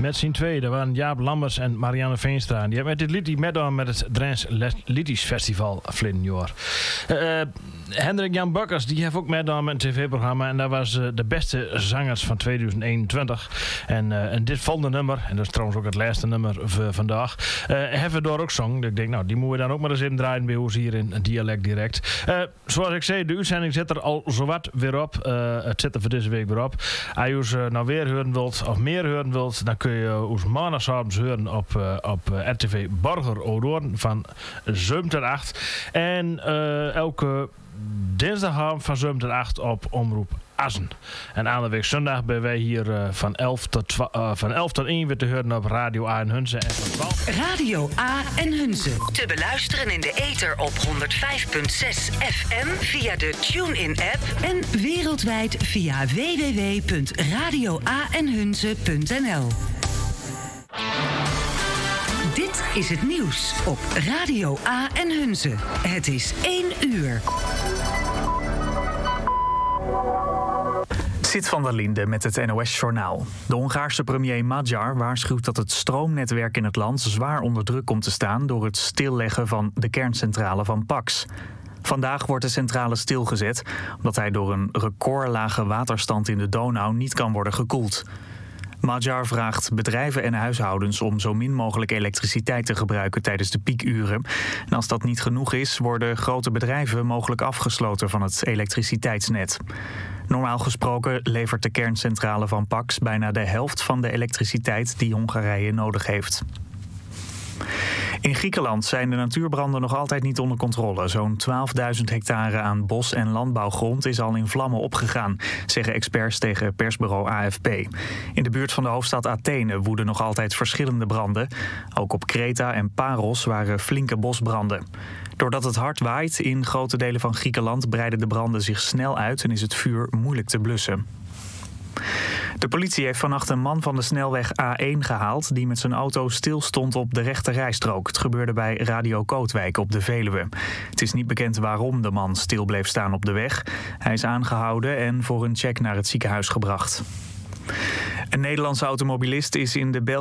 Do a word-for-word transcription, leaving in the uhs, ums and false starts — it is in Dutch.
met z'n tweeën. Dat waren Jaap Lammers en Marianne Veenstra. Die hebben met dit liedje meedaan met het Drents Liedjes Festival verleden jaar. Uh, Hendrik Jan Bakkers die heeft ook meedaan met een tv-programma. En dat was uh, de beste zangers van tweeduizend eenentwintig. En, uh, en dit volgende nummer, en dat is trouwens ook het laatste nummer voor vandaag, uh, hebben we daar ook zong. Ik denk, nou, die moeten we dan ook maar eens in draaien bij ons hier in Dialect Direct. Uh, zoals ik zei, de uitzending zit er al zowat weer op. Uh, het zit er voor deze week weer op. Als je ons uh, nou weer horen wilt, of meer horen wilt, dan kun je ons maandagavond horen op, uh, op uh, R T V Borger Odoorn van zeven tot acht. En uh, elke dinsdagavond van zeven tot acht op Omroep Assen. En aan de week zondag ben wij hier uh, van, elf tot uh, van elf tot één weer te horen op Radio A en Hunze. En van twaalf... Radio A en Hunze. Te beluisteren in de ether op honderd vijf komma zes F M via de TuneIn-app en wereldwijd via w w w punt radio a en hunze punt n l. Dit is het nieuws op Radio A en Hunze. Het is één uur. Sit van der Linde met het N O S-journaal. De Hongaarse premier Magyar waarschuwt dat het stroomnetwerk in het land zwaar onder druk komt te staan door het stilleggen van de kerncentrale van Paks. Vandaag wordt de centrale stilgezet omdat hij door een recordlage waterstand in de Donau niet kan worden gekoeld. Magyar vraagt bedrijven en huishoudens om zo min mogelijk elektriciteit te gebruiken tijdens de piekuren. En als dat niet genoeg is, worden grote bedrijven mogelijk afgesloten van het elektriciteitsnet. Normaal gesproken levert de kerncentrale van Paks bijna de helft van de elektriciteit die Hongarije nodig heeft. In Griekenland zijn de natuurbranden nog altijd niet onder controle. Zo'n twaalfduizend hectare aan bos- en landbouwgrond is al in vlammen opgegaan, zeggen experts tegen persbureau A F P. In de buurt van de hoofdstad Athene woeden nog altijd verschillende branden. Ook op Kreta en Paros waren flinke bosbranden. Doordat het hard waait in grote delen van Griekenland breiden de branden zich snel uit en is het vuur moeilijk te blussen. De politie heeft vannacht een man van de snelweg A één gehaald die met zijn auto stilstond op de rechterrijstrook. Het gebeurde bij Radio Kootwijk op de Veluwe. Het is niet bekend waarom de man stil bleef staan op de weg. Hij is aangehouden en voor een check naar het ziekenhuis gebracht. Een Nederlandse automobilist is in de Belgische